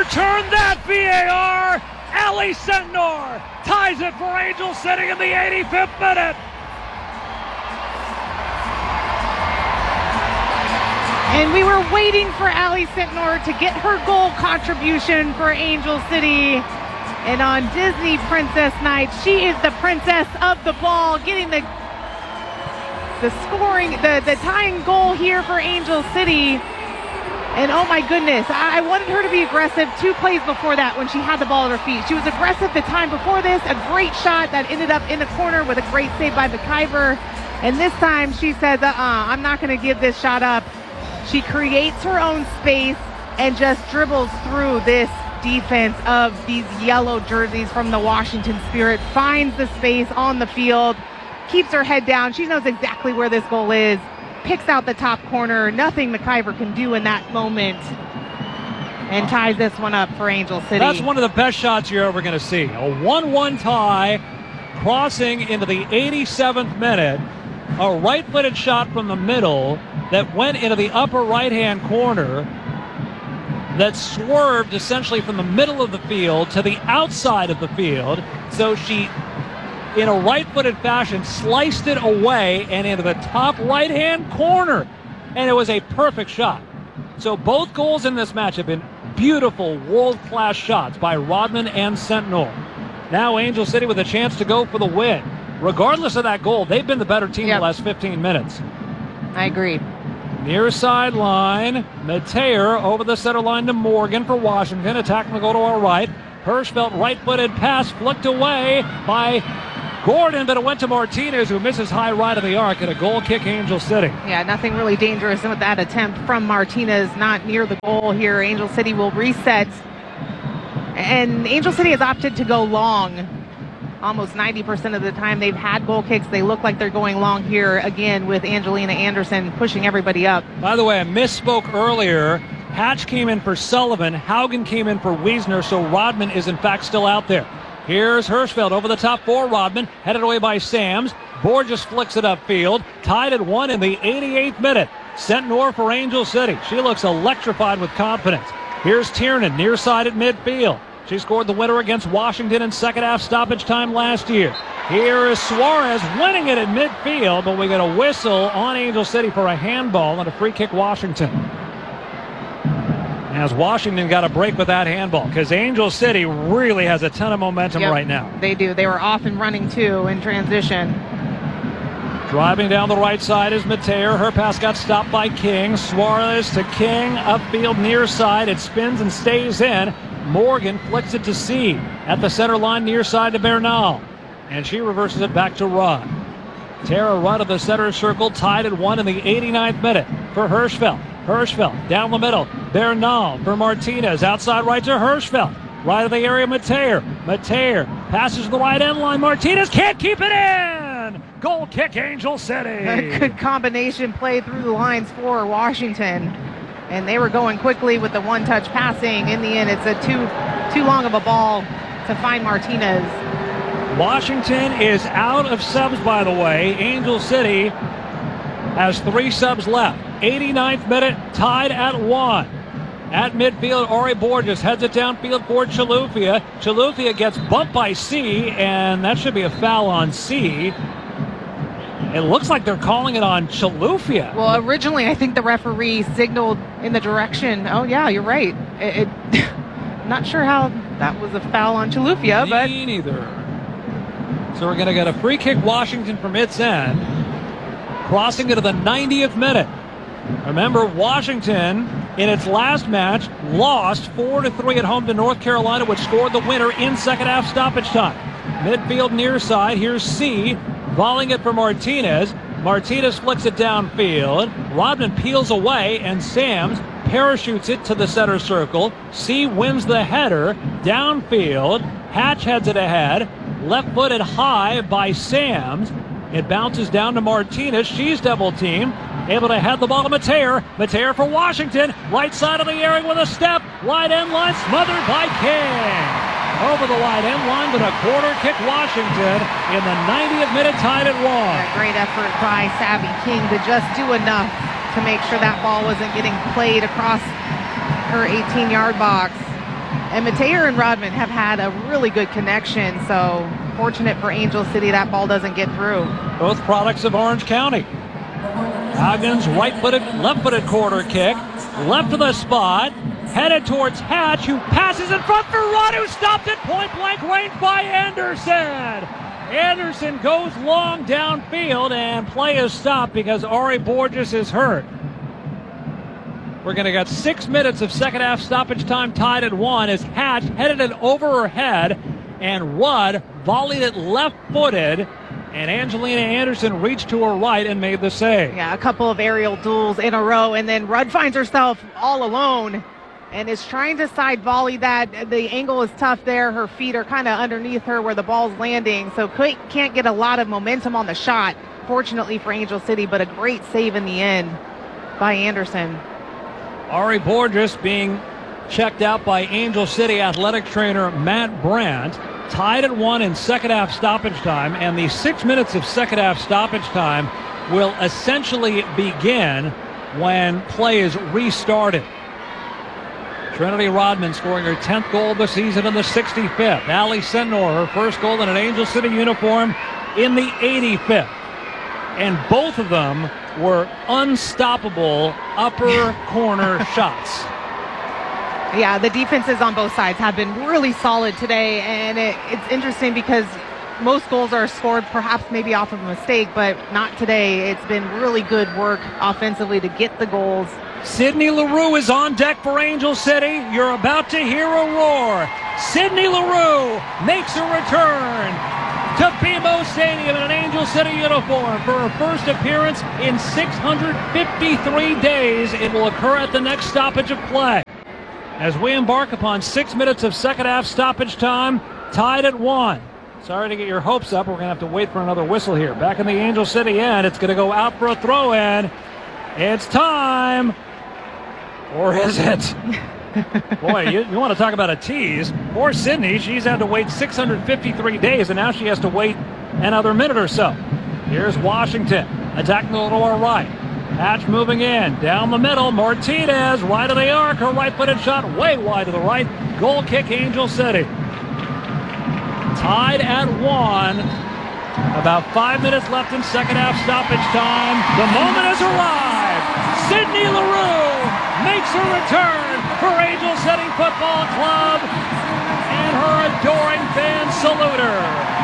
overturn that VAR. Allie Sentnor ties it for Angel City in the 85th minute. And we were waiting for Allie Sentnor to get her goal contribution for Angel City. And on Disney Princess Night, she is the princess of the ball, getting the scoring, the tying goal here for Angel City. And oh my goodness, I wanted her to be aggressive 2 plays before that when she had the ball at her feet. She was aggressive the time before this, a great shot that ended up in the corner with a great save by McIver. And this time she says, I'm not going to give this shot up. She creates her own space and just dribbles through this defense of these yellow jerseys from the Washington Spirit, finds the space on the field, keeps her head down. She knows exactly where this goal is, picks out the top corner. Nothing McIver can do in that moment, and ties this one up for Angel City. That's one of the best shots you're ever going to see. A 1-1 tie, crossing into the 87th minute. A right-footed shot from the middle that went into the upper right-hand corner that swerved essentially from the middle of the field to the outside of the field. So she, in a right-footed fashion, sliced it away and into the top right-hand corner. And it was a perfect shot. So both goals in this match have been beautiful, world-class shots by Rodman and Sentnor. Now Angel City with a chance to go for the win. Regardless of that goal, they've been the better team the last 15 minutes. I agree. Near sideline, Mateer over the center line to Morgan for Washington. Attacking the goal to our right. Hirschfeld right-footed pass flicked away by Gordon, but it went to Martinez, who misses high right of the arc, and a goal kick Angel City. Yeah, nothing really dangerous with that attempt from Martinez, not near the goal here. Angel City will reset. And Angel City has opted to go long. Almost 90% of the time they've had goal kicks. They look like they're going long here again with Angelina Anderson pushing everybody up. By the way, I misspoke earlier. Hatch came in for Sullivan. Haugen came in for Wiesner, so Rodman is in fact still out there. Here's Hirschfeld over the top for Rodman, headed away by Sams. Borges flicks it upfield, tied at 1 in the 88th minute. Sentnor for Angel City. She looks electrified with confidence. Here's Tiernan, near side at midfield. She scored the winner against Washington in second half stoppage time last year. Here is Suarez winning it at midfield, but we get a whistle on Angel City for a handball and a free kick Washington. As Washington got a break with that handball, because Angel City really has a ton of momentum right now. They do. They were off and running too in transition. Driving down the right side is Mateer. Her pass got stopped by King. Suarez to King, upfield near side. It spins and stays in. Morgan flicks it to C at the center line near side to Bernal. And she reverses it back to Rudd. Tara Rudd of the center circle, tied at 1 in the 89th minute for Hirschfeld. Hirschfeld down the middle. Bernal for Martinez. Outside right to Hirschfeld. Right of the area, Mateer. Mateer passes to the right end line. Martinez can't keep it in. Goal kick, Angel City. A good combination play through the lines for Washington. And they were going quickly with the one-touch passing. In the end, it's a too long of a ball to find Martinez. Washington is out of subs, by the way. Angel City has 3 subs left. 89th minute, tied at 1. At midfield, Ori Borges heads it downfield for Chilufya. Chilufya gets bumped by C, and that should be a foul on C. It looks like they're calling it on Chilufya. Well, originally, I think the referee signaled in the direction. Oh, yeah, you're right. Not sure how that was a foul on Chilufya, but... Me neither. So we're going to get a free kick Washington from its end, crossing into the 90th minute. Remember, Washington, in its last match, lost 4-3 at home to North Carolina, which scored the winner in second half stoppage time. Midfield near side, here's C, volleying it for Martinez. Martinez flicks it downfield. Rodman peels away, and Sams parachutes it to the center circle. C wins the header downfield. Hatch heads it ahead. Left-footed high by Sams. It bounces down to Martinez. She's double-teamed. Able to head the ball to Mateer. Mateer for Washington. Right side of the area with a step. Right end line smothered by King. Over the right end line, but a corner kick Washington in the 90th minute, tied at 1. A great effort by Savvy King to just do enough to make sure that ball wasn't getting played across her 18-yard box. And Mateer and Rodman have had a really good connection, so fortunate for Angel City that ball doesn't get through. Both products of Orange County. Goggins, right-footed, left-footed quarter kick. Left of the spot. Headed towards Hatch, who passes in front for Rudd, who stopped at point-blank range by Anderson. Anderson goes long downfield, and play is stopped because Ari Borges is hurt. We're going to get 6 minutes of second half stoppage time, tied at 1, as Hatch headed it over her head, and Rudd volleyed it left-footed, and Angelina Anderson reached to her right and made the save. Yeah, a couple of aerial duels in a row, and then Rudd finds herself all alone and is trying to side volley that. The angle is tough there. Her feet are kind of underneath her where the ball's landing, so can't get a lot of momentum on the shot, fortunately for Angel City, but a great save in the end by Anderson. Ari Borges being checked out by Angel City athletic trainer Matt Brandt. Tied at 1 in second half stoppage time, and the 6 minutes of second half stoppage time will essentially begin when play is restarted. Trinity Rodman scoring her 10th goal of the season in the 65th. Allie Senor, her first goal in an Angel City uniform in the 85th. And both of them were unstoppable upper corner shots. Yeah, the defenses on both sides have been really solid today, and it's interesting because most goals are scored perhaps maybe off of a mistake, but not today. It's been really good work offensively to get the goals. Sydney Leroux is on deck for Angel City. You're about to hear a roar. Sydney Leroux makes a return to BMO Stadium in an Angel City uniform for her first appearance in 653 days. It will occur at the next stoppage of play. As we embark upon 6 minutes of second half stoppage time, tied at 1. Sorry to get your hopes up. We're going to have to wait for another whistle here. Back in the Angel City end, it's going to go out for a throw-in. It's time. Or is it? Boy, you want to talk about a tease. Poor Sydney, she's had to wait 653 days, and now she has to wait another minute or so. Here's Washington attacking the lower right. Hatch moving in, down the middle, Martinez, right of the arc, her right-footed shot way wide to the right. Goal kick, Angel City. Tied at 1. About 5 minutes left in second half stoppage time. The moment has arrived. Sydney Leroux makes a return for Angel City Football Club, and her adoring fans salute her.